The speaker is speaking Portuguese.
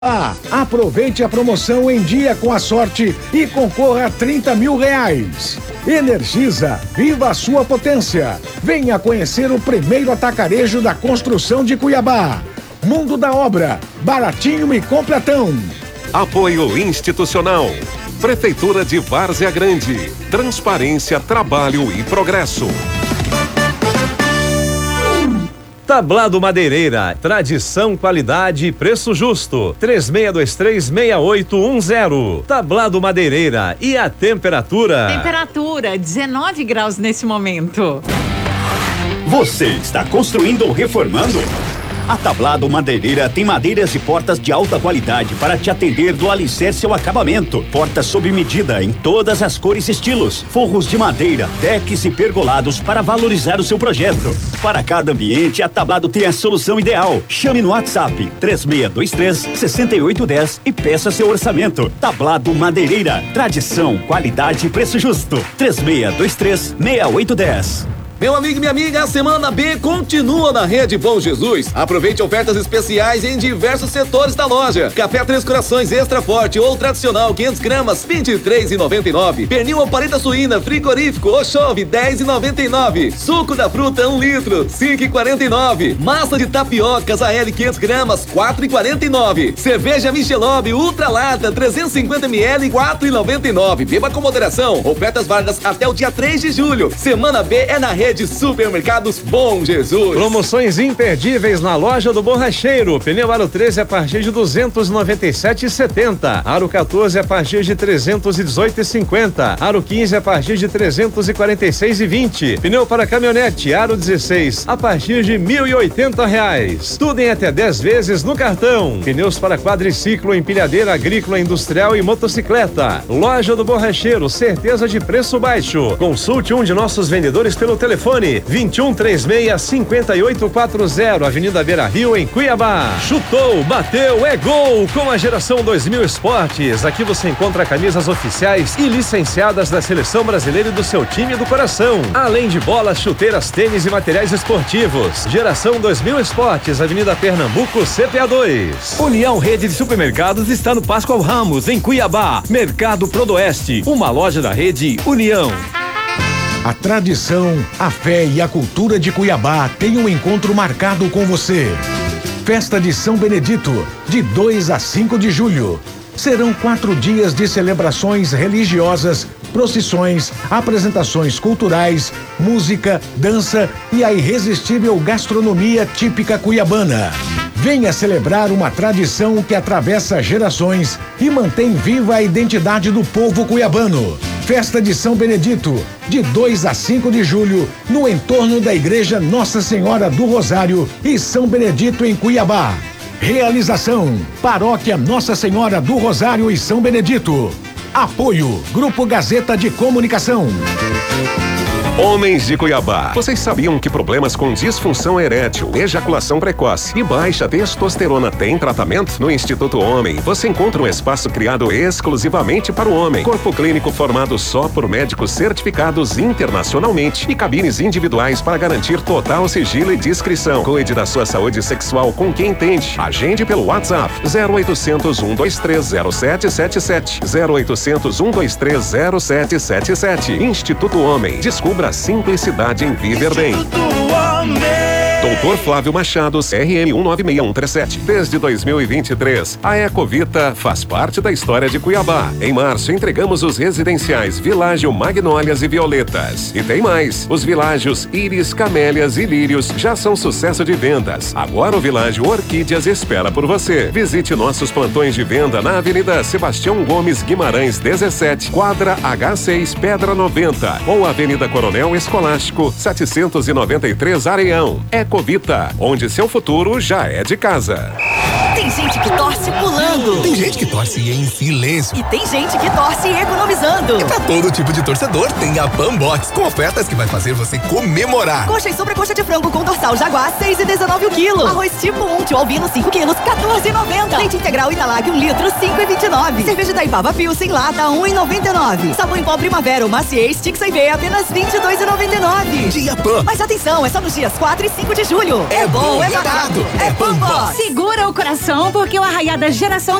Aproveite a promoção em dia com a sorte e concorra a R$30 mil. Energisa, viva a sua potência. Venha conhecer o primeiro atacarejo da construção de Cuiabá. Mundo da Obra, baratinho e completão. Apoio institucional. Prefeitura de Várzea Grande. Transparência, trabalho e progresso. Tablado Madeireira, tradição, qualidade e preço justo. 36236810. Tablado Madeireira. E a temperatura? Temperatura 19 graus nesse momento. Você está construindo ou reformando? A Tablado Madeireira tem madeiras e portas de alta qualidade para te atender do alicerce ao acabamento. Portas sob medida em todas as cores e estilos. Forros de madeira, decks e pergolados para valorizar o seu projeto. Para cada ambiente, a Tablado tem a solução ideal. Chame no WhatsApp 3623-6810 e peça seu orçamento. Tablado Madeireira. Tradição, qualidade e preço justo. 3623-6810. Meu amigo e minha amiga, a Semana B continua na Rede Bom Jesus. Aproveite ofertas especiais em diversos setores da loja. Café Três Corações Extra Forte ou tradicional 500 gramas, R$23,99. Pernil ou paleta suína frigorífico ou chove, R$10,99. Suco da fruta 1 litro, R$5,49. Massa de tapiocas AL 500 gramas, R$4,49. Cerveja Michelob Ultra Lata 350 ml, R$4,99. Beba com moderação. Ofertas válidas até o dia 3 de julho. Semana B é na Rede de Supermercados Bom Jesus. Promoções imperdíveis na loja do Borracheiro. Pneu Aro 13 a partir de R$297,70. Aro 14 a partir de R$318,50. Aro 15 a partir de R$346,20. Pneu para caminhonete Aro 16 a partir de R$1.080. Tudo em até 10 vezes no cartão. Pneus para quadriciclo, empilhadeira agrícola, industrial e motocicleta. Loja do Borracheiro, certeza de preço baixo. Consulte um de nossos vendedores pelo telefone 2136-5840, Avenida Beira Rio, em Cuiabá. Chutou, bateu, é gol! Com a Geração 2000 Esportes, aqui você encontra camisas oficiais e licenciadas da Seleção Brasileira e do seu time do coração. Além de bolas, chuteiras, tênis e materiais esportivos. Geração 2000 Esportes, Avenida Pernambuco, CPA 2. União Rede de Supermercados está no Pascoal Ramos, em Cuiabá. Mercado Prodoeste, uma loja da rede União. A tradição, a fé e a cultura de Cuiabá têm um encontro marcado com você. Festa de São Benedito, de 2 a 5 de julho. Serão 4 dias de celebrações religiosas, procissões, apresentações culturais, música, dança e a irresistível gastronomia típica cuiabana. Venha celebrar uma tradição que atravessa gerações e mantém viva a identidade do povo cuiabano. Festa de São Benedito, de 2 a 5 de julho, no entorno da Igreja Nossa Senhora do Rosário e São Benedito, em Cuiabá. Realização: Paróquia Nossa Senhora do Rosário e São Benedito. Apoio: Grupo Gazeta de Comunicação. Homens de Cuiabá, vocês sabiam que problemas com disfunção erétil, ejaculação precoce e baixa testosterona têm tratamento? No Instituto Homem, você encontra um espaço criado exclusivamente para o homem. Corpo clínico formado só por médicos certificados internacionalmente e cabines individuais para garantir total sigilo e discrição. Cuide da sua saúde sexual com quem entende. Agende pelo WhatsApp 0800 123 0777. 0800 123 0777. Instituto Homem. Descubra a simplicidade em viver bem. Doutor Flávio Machado, CRM 196137. Desde 2023, a Ecovita faz parte da história de Cuiabá. Em março, entregamos os residenciais Világio, Magnólias e Violetas. E tem mais. Os Világios Íris, Camélias e Lírios já são sucesso de vendas. Agora o Világio Orquídeas espera por você. Visite nossos plantões de venda na Avenida Sebastião Gomes Guimarães 17, quadra H6, Pedra 90, ou Avenida Coronel Escolástico 793, Areião. Ecovita, onde seu futuro já é de casa. Tem gente que torce pulando, torcendo. Tem gente que torce em silêncio. E tem gente que torce economizando. E pra todo tipo de torcedor, tem a Pan Box, com ofertas que vai fazer você comemorar. Coxa e sobrecoxa de frango com dorsal Jaguar, 6,19 o quilo. Arroz tipo 1, tio Albino, 5 quilos, 14,90. Leite integral Italag, 1 litro, 5,29. Cerveja da Ipava Pilsen lata, 1,99. Sabão em pó Primavera, Maciez, Stick Sem B, apenas 22,99. Dia Pan. Mas atenção, é só nos dias 4 e 5 de julho. É bom, é barato, é Pan Box. Segura o coração, porque o Arraiada Geração